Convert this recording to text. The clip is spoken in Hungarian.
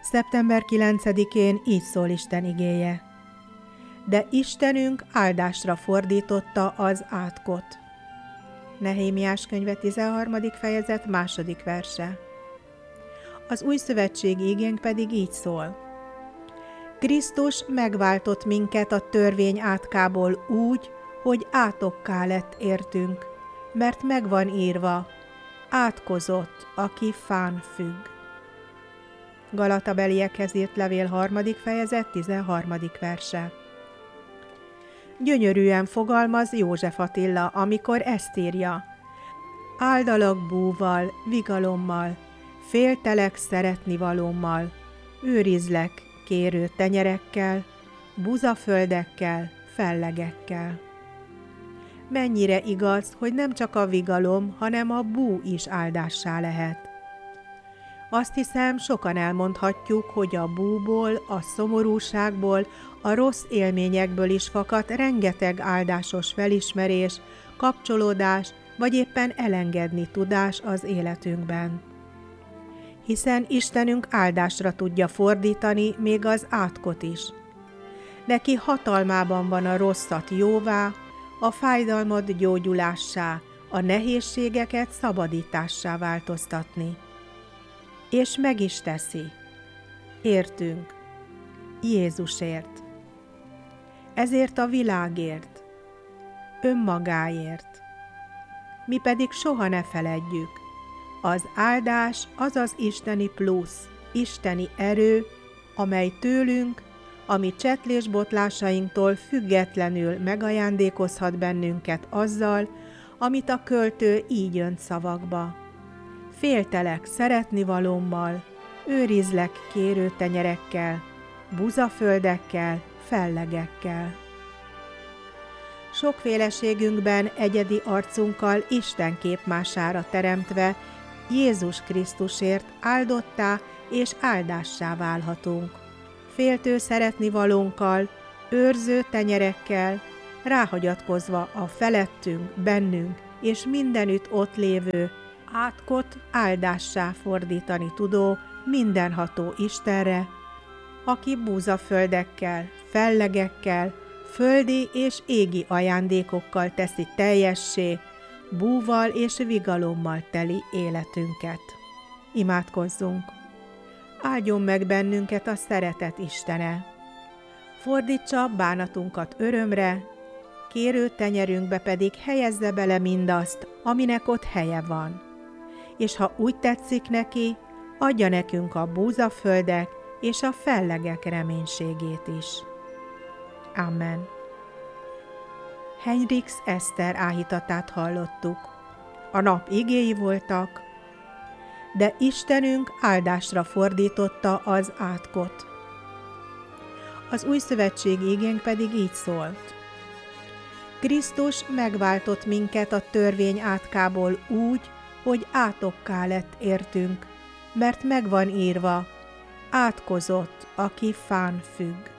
Szeptember 9-én így szól Isten igéje. De Istenünk áldásra fordította az átkot. Nehémiás könyve 13. fejezet 2. verse. Az új szövetségi igénk pedig így szól. Krisztus megváltott minket a törvény átkából úgy, hogy átokká lett értünk, mert megvan írva, átkozott, aki fán függ. Galatabeliekhez írt levél 3. fejezet 13. verse. Gyönyörűen fogalmaz József Attila, amikor ezt írja. Áldalak búval, vigalommal, féltelek szeretnivalómmal, őrizlek kérő tenyerekkel, buzaföldekkel, fellegekkel. Mennyire igaz, hogy nem csak a vigalom, hanem a bú is áldássá lehet. Azt hiszem, sokan elmondhatjuk, hogy a búból, a szomorúságból, a rossz élményekből is fakad rengeteg áldásos felismerés, kapcsolódás, vagy éppen elengedni tudás az életünkben. Hiszen Istenünk áldásra tudja fordítani még az átkot is. Neki hatalmában van a rosszat jóvá, a fájdalmat gyógyulássá, a nehézségeket szabadítássá változtatni. És meg is teszi. Értünk. Jézusért. Ezért a világért. Önmagáért. Mi pedig soha ne feledjük. Az áldás az az isteni plusz, isteni erő, amely tőlünk, ami csetlésbotlásainktól függetlenül megajándékozhat bennünket azzal, amit a költő így önt szavakba. Féltelek szeretnivalómmal, őrizlek kérő tenyerekkel, buzaföldekkel, fellegekkel. Sokféleségünkben egyedi arcunkkal Isten képmására teremtve, Jézus Krisztusért áldottá és áldássá válhatunk. Féltő szeretnivalónkkal, őrző tenyerekkel, ráhagyatkozva a felettünk, bennünk és mindenütt ott lévő, átkot áldássá fordítani tudó, mindenható Istenre, aki búzaföldekkel, fellegekkel, földi és égi ajándékokkal teszi teljessé, búval és vigalommal teli életünket. Imádkozzunk! Áldjon meg bennünket a szeretet Istene! Fordítsa bánatunkat örömre, kérő tenyerünkbe pedig helyezze bele mindazt, aminek ott helye van. És ha úgy tetszik neki, adja nekünk a búzaföldek és a fellegek reménységét is. Amen. Henriks Eszter áhítatát hallottuk. A nap igéi voltak, de Istenünk áldásra fordította az átkot. Az új szövetségi igénk pedig így szólt. Krisztus megváltott minket a törvény átkából úgy, hogy átokká lett értünk, mert megvan írva, átkozott, aki fán függ.